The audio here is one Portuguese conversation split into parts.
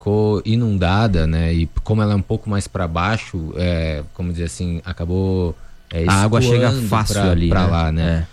ficou inundada, né? E como ela é um pouco mais para baixo, como dizer assim, acabou a água chega fácil ali, para lá, né?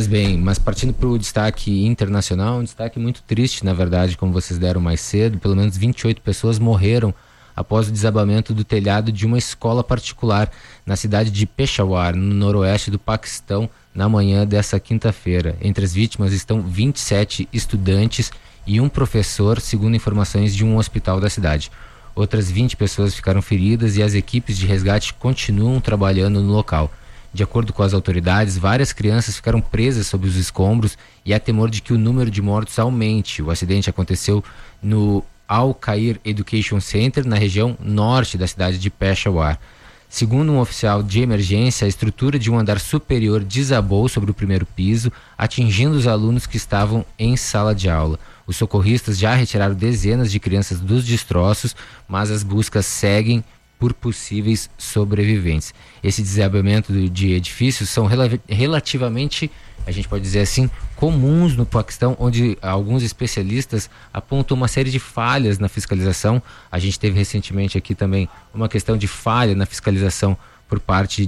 Mas partindo para o destaque internacional, um destaque muito triste, na verdade, como vocês deram mais cedo. Pelo menos 28 pessoas morreram após o desabamento do telhado de uma escola particular na cidade de Peshawar, no noroeste do Paquistão, na manhã dessa quinta-feira. Entre as vítimas estão 27 estudantes e um professor, segundo informações de um hospital da cidade. Outras 20 pessoas ficaram feridas e as equipes de resgate continuam trabalhando no local. De acordo com as autoridades, várias crianças ficaram presas sob os escombros e há temor de que o número de mortos aumente. O acidente aconteceu no Al-Khair Education Center, na região norte da cidade de Peshawar. Segundo um oficial de emergência, a estrutura de um andar superior desabou sobre o primeiro piso, atingindo os alunos que estavam em sala de aula. Os socorristas já retiraram dezenas de crianças dos destroços, mas as buscas seguem por possíveis sobreviventes. Esse desabamento de edifícios são relativamente, a gente pode dizer assim, comuns no Paquistão, onde alguns especialistas apontam uma série de falhas na fiscalização. A gente teve recentemente aqui também uma questão de falha na fiscalização por parte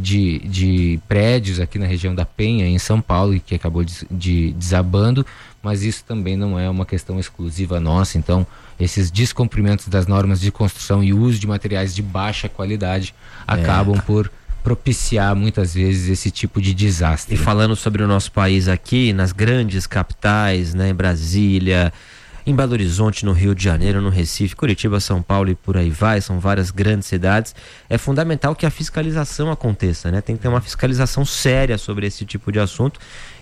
de prédios aqui na região da Penha, em São Paulo, e que acabou desabando, mas isso também não é uma questão exclusiva nossa. Então, esses descumprimentos das normas de construção e uso de materiais de baixa qualidade acabam por propiciar muitas vezes esse tipo de desastre. E falando sobre o nosso país aqui, nas grandes capitais, né, em Brasília, em Belo Horizonte, no Rio de Janeiro, no Recife, Curitiba, São Paulo e por aí vai, são várias grandes cidades, é fundamental que a fiscalização aconteça, né? Tem que ter uma fiscalização séria sobre esse tipo de assunto.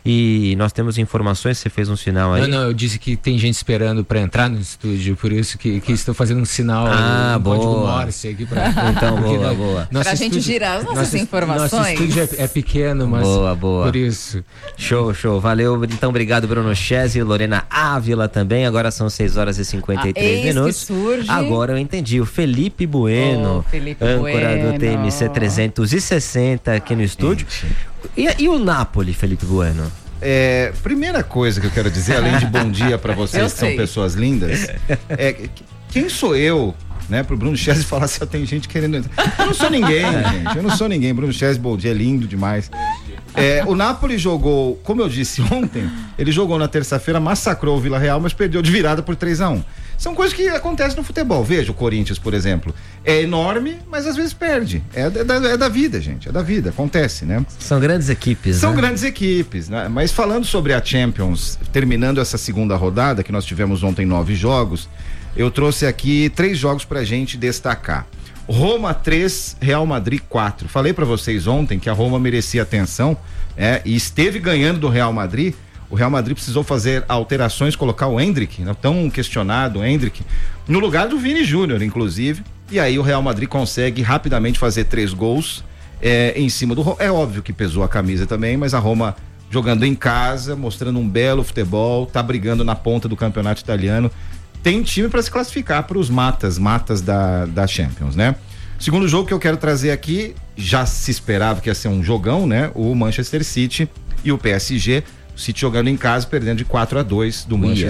E nós temos informações, você fez um sinal aí. Não, eu disse que tem gente esperando para entrar no estúdio, por isso que estou fazendo um sinal, um código Morse aqui para. Então, boa. Pra gente girar as nossas informações. Nosso estúdio é pequeno, mas boa. Por isso. Show. Valeu. Então, obrigado, Bruno Chesi, Lorena Ávila também. Agora são 6h53 minutos. Surge. Agora eu entendi. O Felipe Bueno, âncora do TMC 360 aqui no estúdio. E o Napoli, Felipe Bueno? Primeira coisa que eu quero dizer, além de bom dia para vocês que são pessoas lindas, quem sou eu, né, pro Bruno Chesi falar se tem gente querendo entrar? Eu não sou ninguém, gente. Eu não sou ninguém. Bruno Chesi, bom dia, lindo demais. O Napoli jogou, como eu disse ontem, ele jogou na terça-feira, massacrou o Vila Real, mas perdeu de virada por 3-1. São coisas que acontecem no futebol. Veja o Corinthians, por exemplo. É enorme, mas às vezes perde. É da vida, gente. É da vida. Acontece, né? São grandes equipes, São grandes equipes, né? Mas falando sobre a Champions, terminando essa segunda rodada, que nós tivemos ontem 9 jogos, eu trouxe aqui 3 jogos pra gente destacar. Roma 3, Real Madrid 4. Falei pra vocês ontem que a Roma merecia atenção, e esteve ganhando do Real Madrid. O Real Madrid precisou fazer alterações, colocar o Endrick, né, tão questionado, o Endrick, no lugar do Vini Júnior, inclusive. E aí o Real Madrid consegue rapidamente fazer 3 gols em cima do Roma. É óbvio que pesou a camisa também, mas a Roma jogando em casa, mostrando um belo futebol, tá brigando na ponta do campeonato italiano. Tem time para se classificar para os matas da Champions, né? Segundo jogo que eu quero trazer aqui, já se esperava que ia ser um jogão, né? O Manchester City e o PSG. O City jogando em casa, perdendo de 4-2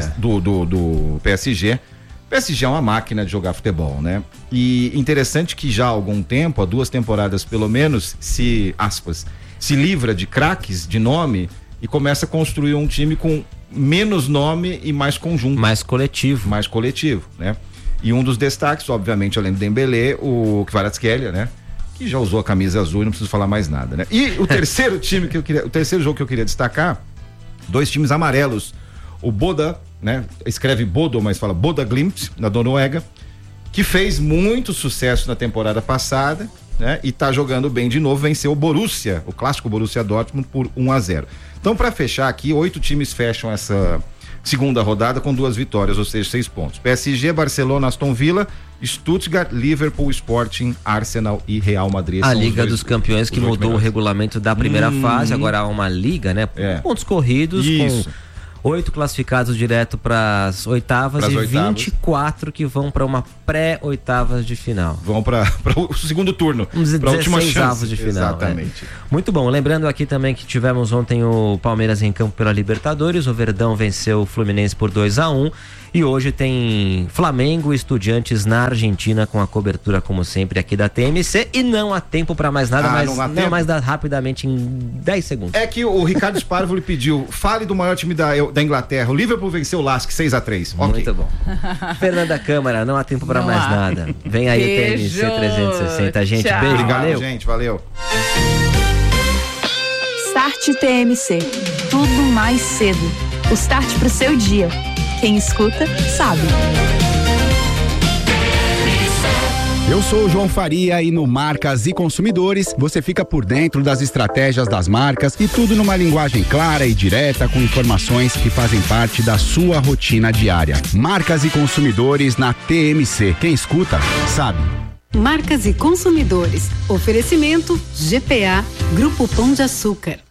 do PSG. O PSG é uma máquina de jogar futebol, né? E interessante que já há algum tempo, há 2 temporadas pelo menos, se livra de craques de nome e começa a construir um time com menos nome e mais conjunto. Mais coletivo, né? E um dos destaques, obviamente, além do Dembélé, o Kvaratskhelia, né? Que já usou a camisa azul e não preciso falar mais nada, né? E o terceiro o terceiro jogo que eu queria destacar, 2 times amarelos. O Boda, né? Escreve Bodo, mas fala Boda Glimt, na Noruega, que fez muito sucesso na temporada passada, né? E tá jogando bem de novo, venceu o Borussia, o clássico Borussia Dortmund por 1-0. Então, para fechar aqui, 8 times fecham essa segunda rodada com 2 vitórias, ou seja, 6 pontos. PSG, Barcelona, Aston Villa, Stuttgart, Liverpool, Sporting, Arsenal e Real Madrid. A Liga dos Campeões que mudou o regulamento da primeira fase, agora há uma liga, né? Pontos corridos. Isso. Com 8 classificados direto para as oitavas e 24 que vão para uma pré-oitavas de final. Vão para o segundo turno, para a última chance de final. Exatamente. Muito bom. Lembrando aqui também que tivemos ontem o Palmeiras em campo pela Libertadores. O Verdão venceu o Fluminense por 2-1. E hoje tem Flamengo e Estudiantes na Argentina, com a cobertura, como sempre, aqui da TMC. E não há tempo para mais nada, mas dá rapidamente em 10 segundos. É que o Ricardo Sparvo lhe pediu, fale do maior time da Inglaterra. O Liverpool venceu o Lask 6-3. Muito bom. Fernanda Câmara, não há tempo para mais nada. Vem aí beijo. o TMC 360. Gente, tchau. Beijo, Obrigado, valeu. gente, valeu. Start TMC. Tudo mais cedo. O start pro seu dia. Quem escuta, sabe. Eu sou o João Faria e no Marcas e Consumidores você fica por dentro das estratégias das marcas e tudo numa linguagem clara e direta com informações que fazem parte da sua rotina diária. Marcas e Consumidores na TMC. Quem escuta, sabe. Marcas e Consumidores. Oferecimento GPA, Grupo Pão de Açúcar.